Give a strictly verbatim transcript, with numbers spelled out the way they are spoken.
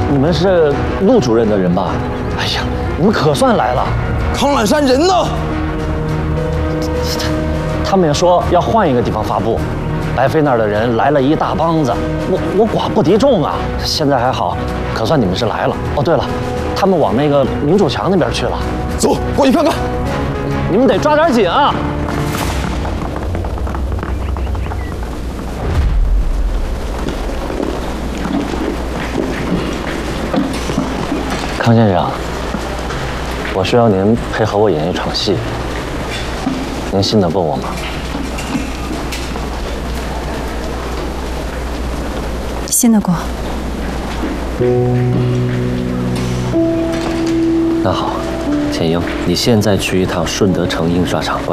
你们是陆主任的人吧？哎呀，你们可算来了。 康揽山人呢？ 他们也说要换一个地方发布。白飞那儿的人来了一大帮子，我我寡不敌众啊。现在还好，可算你们是来了。哦，对了，他们往那个民主墙那边去了。 走，过去看看。 你们得抓点紧啊！康先生，我需要您配合我演一场戏，您信得过我吗？ 信得过。 那好，浅英，你现在去一趟顺德成印刷厂。